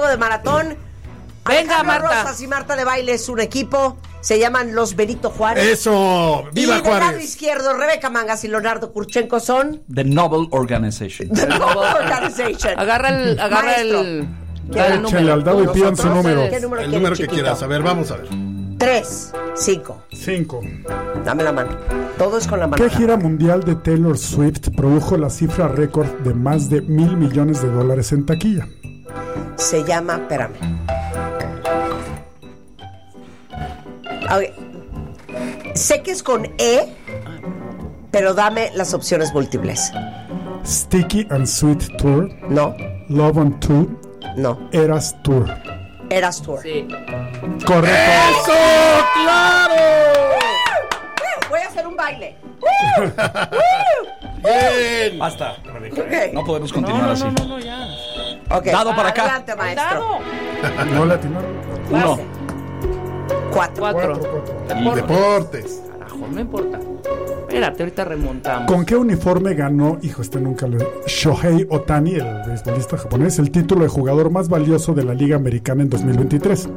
de maratón. Venga, Alejandra Marta. Rosas y Marta de Baile es un equipo. Se llaman los Benito Juárez. ¡Eso! ¡Viva y del lado Juárez! izquierdo, Rebeca Mangas y Leonardo Kurchenko son The Nobel Organization. The Nobel Organization. Agarra Maestro. el ¿Qué? Échale al dado y pidan su número. ¿Qué número El quiere, número que chiquito? quieras. A ver, vamos a ver. 3, 5. 5. Dame la mano. Todo es con la mano. ¿Qué gira mundial de Taylor Swift produjo la cifra récord de más de $1,000 millones en taquilla? Se llama, espérame. Okay. Sé que es con E, pero dame las opciones múltiples. Sticky and Sweet Tour, No, Love on Tour, no. Eras Tour. Eras Tour. Sí. Correcto. ¡Eso! ¡Claro! Voy a hacer un baile. ¡Bien! Basta. Ok. No podemos continuar así. No, ya. Ok. Dado para acá. Adelante, maestro. Dado. No le atinaron. 1. 4. 4. Y deportes. Carajo, no importa. Espérate, ahorita remontamos. ¿Con qué uniforme ganó, nunca lo Shohei Ohtani, el beisbolista japonés, el título de jugador más valioso de la Liga Americana en 2023?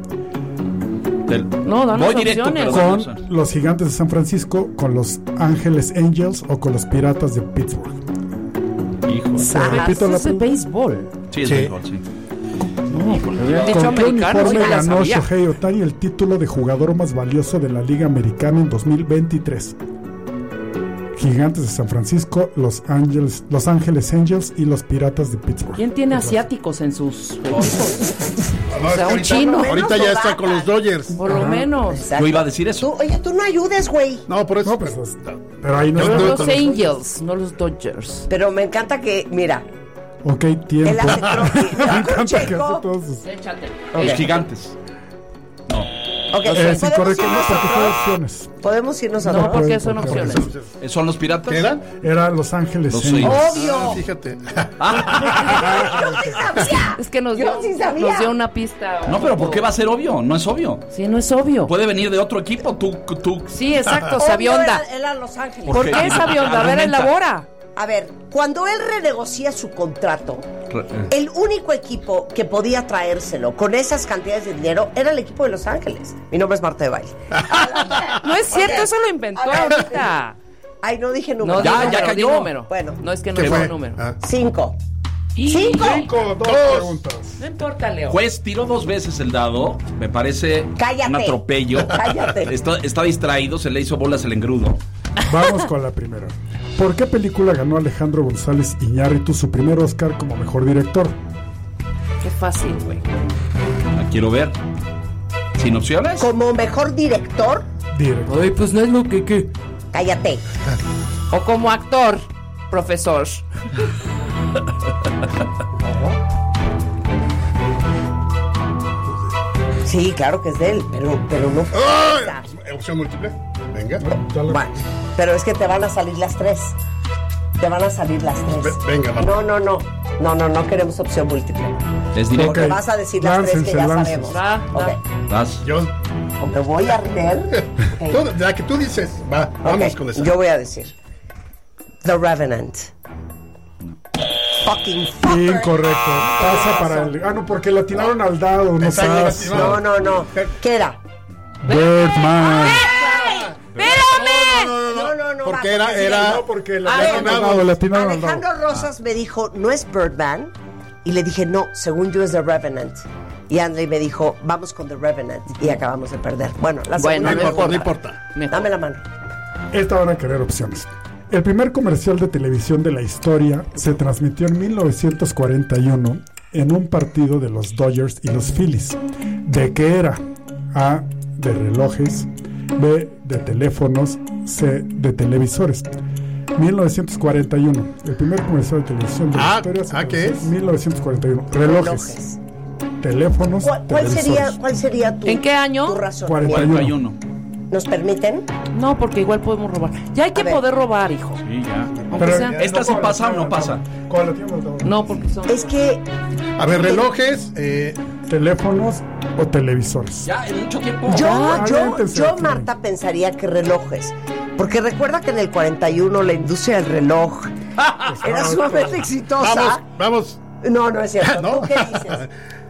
No, danos Voy directo, opciones. pero ¿Con danos. los Gigantes de San Francisco, con los Ángeles Angels o con los Piratas de Pittsburgh? Hijo. Repito la es de pregunta. béisbol. Sí, es Sí. béisbol, sí. Hubieran dicho ¿Con qué americano, uniforme sí, la ganó sabía. Shohei Ohtani el título de jugador más valioso de la Liga Americana en 2023? Gigantes de San Francisco, Los Ángeles Angels y los Piratas de Pittsburgh. ¿Quién tiene asiáticos en sus equipos? O sea, un Ahorita- chino. Ahorita ya está con los Dodgers. Por lo menos. Exacto. Yo iba a decir eso. Oye, tú no ayudes, güey. No, por eso. No, pues, pero ahí no Yo Son está. no- los con los Angels, no los Dodgers. Pero me encanta que, mira, Ok, él tiempo. hace croquis. Me encanta que hace Checo. todos sus... Échate. Ok. Los gigantes. No. Ok, Es ¿podemos incorrecto, no, irnos porque a fue otros? opciones. Podemos irnos a No, otros? porque son porque- opciones. ¿Son los piratas? ¿Qué eran? Era Los Ángeles Los Angels. Angels. Obvio. Ah, fíjate. Yo sí sabía. Es que nos Yo dio, sí sabía. nos dio una pista. No, pero ¿por qué va a ser obvio? No es obvio. Sí, no es obvio. Puede venir de otro equipo. Tú. Sí, exacto, Obvio sabionda. era Los Ángeles. ¿Por qué sabionda? A ver, Argumenta. elabora. A ver, cuando él renegocia su contrato, el único equipo que podía traérselo con esas cantidades de dinero era el equipo de Los Ángeles. Mi nombre es Marta de Baile. No es cierto, Ok. eso lo inventó A ver. ahorita. Ay, no dije número. No, Ya, di ya número, cayó. di número. Bueno. No es que no ¿Qué es fue? un número. Ah. 5. Cinco, dos preguntas. No importa, Leo. Juez tiró 2 veces el dado. Me parece Cállate. un atropello. Cállate. Está distraído, se le hizo bolas el engrudo. Vamos con la primera. ¿Por qué película ganó Alejandro González Iñárritu su primer Oscar como mejor director? Qué fácil, güey. La quiero ver. ¿Sin opciones? Como mejor director, Director. Ay, pues no es lo que... cállate. O como actor, profesor. Sí, claro que es de él, pero no. ¡Ay! Opción múltiple. Venga. Bueno, pero es que te van a salir las 3. Te van a salir las 3. Venga, vamos. No queremos opción múltiple. Es directo. Porque Ok. vas a decir las 3 que Láncense, ya láncense. sabemos. Va. Ok. Vas. Yo. O me voy a arder. Ok. La que tú dices. Va, vamos Ok, con esa. yo voy a decir The Revenant. Fucking fucker. Incorrecto. Pasa para el. Ah, no, porque le atinaron al dado. No Exacto, le seas. atinaron. No. ¿Qué era? Birdman. No. Porque va, era. No, porque le Ah, atinaron al dado. Le atinaron al dado. Alejandro Rosas me dijo, ¿no es Birdman? Y le dije, no, según yo es The Revenant. Y Andrei me dijo, vamos con The Revenant. Y acabamos de perder. Bueno, la Bueno, segunda. No importa. Mejor. Dame la mano. Esta van a querer opciones. El primer comercial de televisión de la historia se transmitió en 1941 en un partido de los Dodgers y los Phillies. ¿De qué era? A, de relojes, B, de teléfonos, C, de televisores. 1941. El primer comercial de televisión de la historia se ¿qué transmitió es? en 1941. Relojes, teléfonos, ¿Cuál televisores. sería tu, ¿En qué año? tu razón? 41. ¿Nos permiten? No, porque igual podemos robar. Ya hay que A ver. poder robar, hijo. Sí, ya. Aunque Pero- sea... ¿Esta sí pasa o no pasa? ¿Cuál la tiene? No, porque son... Es que A ver, relojes. Teléfonos o televisores. Ya, en mucho tiempo. yo, Marta, pensaría que relojes. Porque recuerda que en el 41 la industria del reloj era sumamente exitosa. Vamos. No es cierto. ¿No? ¿Tú qué dices?